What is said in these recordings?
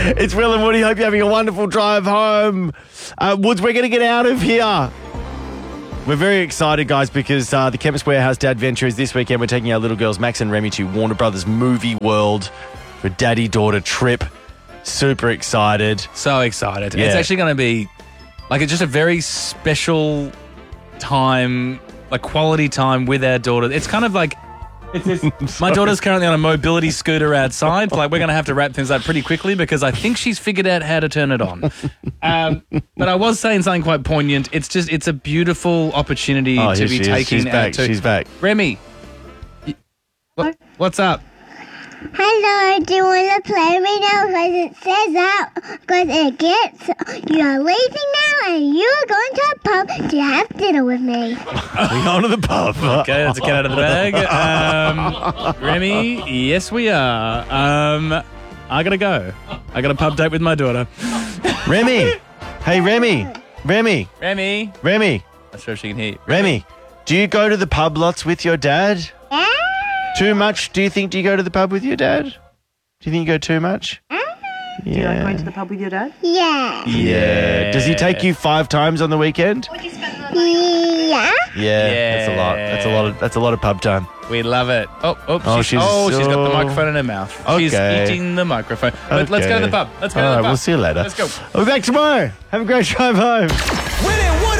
It's Will and Woody. Hope you're having a wonderful drive home. Woods, we're going to get out of here. We're very excited, guys, because the Chemist Warehouse Dad Venture is this weekend. We're taking our little girls, Max and Remy, to Warner Brothers Movie World for a daddy-daughter trip. Super excited. So excited. Yeah. It's actually going to be it's just a very special time, quality time with our daughter. It's kind of like, my daughter's currently on a mobility scooter outside. We're going to have to wrap things up pretty quickly because I think she's figured out how to turn it on. But I was saying something quite poignant. It's a beautiful opportunity to be taking. She's back. Remy, what's up? Hello, do you want to play me now? Because it says that. Because it gets, you're leaving now and you're going to a pub to have dinner with me. We're going to the pub. Okay, that's a cat out of the bag. Remy, yes we are. I gotta go. I got a pub date with my daughter. Remy. Hey, Remy. Remy. Not sure if she can hear you. Remy, do you go to the pub lots with your dad? Yeah. Too much? Do you go to the pub with your dad? Do you think you go too much? Do you like going to the pub with your dad? Yeah. Does he take you 5 times on the weekend? Yeah. Yeah. That's a lot of pub time. We love it. She's got the microphone in her mouth. Okay. She's eating the microphone. But let's go to the pub. All right, we'll see you later. Let's go. We'll be back tomorrow. Have a great drive home. Will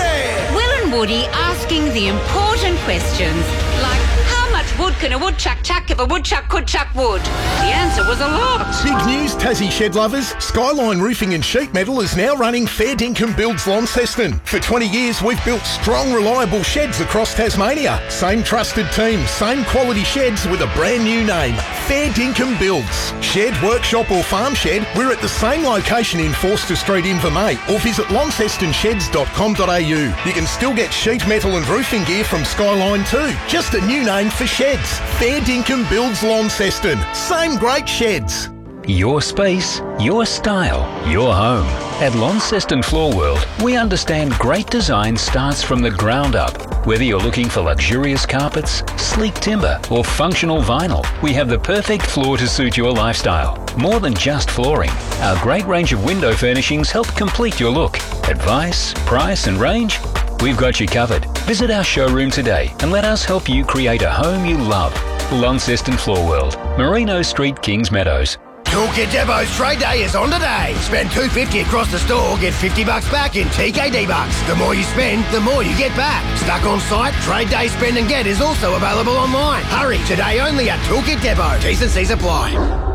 and Woody asking the important questions like, how much wood can a woodchuck chuck if a woodchuck could chuck wood? The answer was a lot. Big news, Tassie shed lovers. Skyline Roofing and Sheet Metal is now running Fair Dinkum Builds Launceston. For 20 years, we've built strong, reliable sheds across Tasmania. Same trusted team, same quality sheds with a brand new name. Fair Dinkum Builds. Shed, workshop or farm shed, we're at the same location in Forster Street, Invermay, or visit launcestonsheds.com.au. You can still get sheet metal and roofing gear from Skyline too. Just a new name for sheds. Fair Dinkum Builds Launceston. Same great sheds. Your space, your style, your home. At Launceston Floor World, we understand great design starts from the ground up. Whether you're looking for luxurious carpets, sleek timber, or functional vinyl, we have the perfect floor to suit your lifestyle. More than just flooring, our great range of window furnishings help complete your look. Advice, price, and range? We've got you covered. Visit our showroom today and let us help you create a home you love. Launceston Floor World, Merino Street, Kings Meadows. Toolkit Depot's trade day is on today. Spend $2.50 across the store, get $50 back in TKD bucks. The more you spend, the more you get back. Stuck on site? Trade day spend and get is also available online. Hurry, today only at Toolkit Depot. T's and C's apply.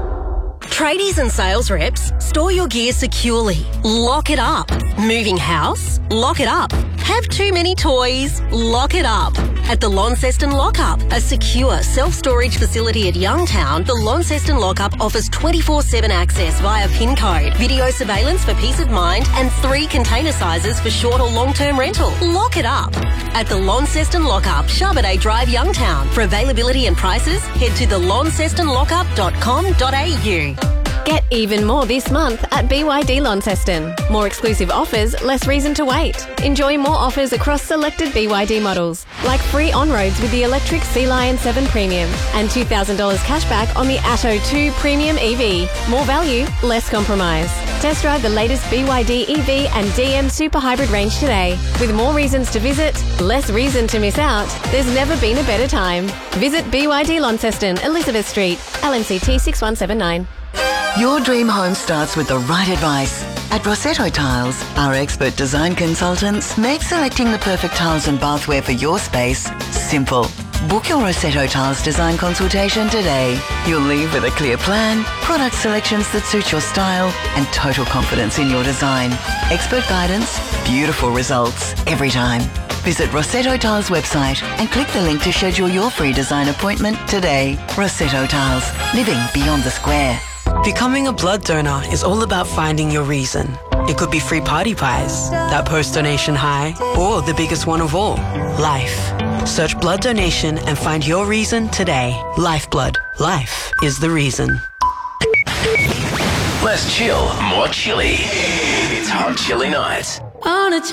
Tradies and sales reps, store your gear securely. Lock it up. Moving house? Lock it up. Have too many toys? Lock it up. At the Launceston Lockup, a secure self-storage facility at Youngtown, the Launceston Lockup offers 24/7 access via PIN code, video surveillance for peace of mind, and 3 container sizes for short or long-term rental. Lock it up. At the Launceston Lockup, Charbonet Drive, Youngtown. For availability and prices, head to thelauncestonlockup.com.au. Get even more this month at BYD Launceston. More exclusive offers, less reason to wait. Enjoy more offers across selected BYD models, like free on-roads with the electric Sea Lion 7 Premium and $2,000 cashback on the Atto 2 Premium EV. More value, less compromise. Test drive the latest BYD EV and DM Super Hybrid range today. With more reasons to visit, less reason to miss out, there's never been a better time. Visit BYD Launceston, Elizabeth Street, LMCT 6179. Your dream home starts with the right advice. At Rossetto Tiles, our expert design consultants make selecting the perfect tiles and bathware for your space simple. Book your Rossetto Tiles design consultation today. You'll leave with a clear plan, product selections that suit your style, and total confidence in your design. Expert guidance, beautiful results every time. Visit Rossetto Tiles website and click the link to schedule your free design appointment today. Rossetto Tiles, living beyond the square. Becoming a blood donor is all about finding your reason. It could be free party pies, that post-donation high, or the biggest one of all, life. Search blood donation and find your reason today. Lifeblood. Life is the reason. Less chill, more chilly. It's Hot Chili Nights. On a